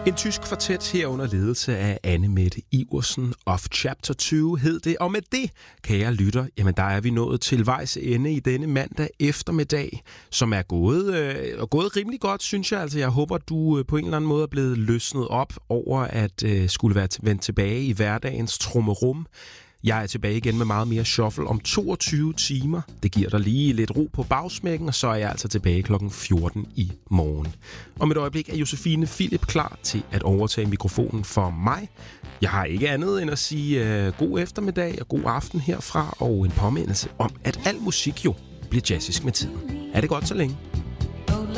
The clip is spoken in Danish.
En tysk kvartet herunder ledelse af Anne Mette Iversen. Of Chapter 2 hed det. Og med det, kære lytter, jamen der er vi nået til vejs ende i denne mandag eftermiddag, som er gået rimelig godt, synes jeg. Altså jeg håber, du på en eller anden måde er blevet løsnet op over at skulle være vendt tilbage i hverdagens trummerum. Jeg er tilbage igen med meget mere shuffle om 22 timer. Det giver dig lige lidt ro på bagsmækken, og så er jeg altså tilbage kl. 14 i morgen. Om et øjeblik er Josefine Philip klar til at overtage mikrofonen for mig. Jeg har ikke andet end at sige god eftermiddag og god aften herfra, og en påmindelse om, at al musik jo bliver jazzisk med tiden. Er det godt så længe?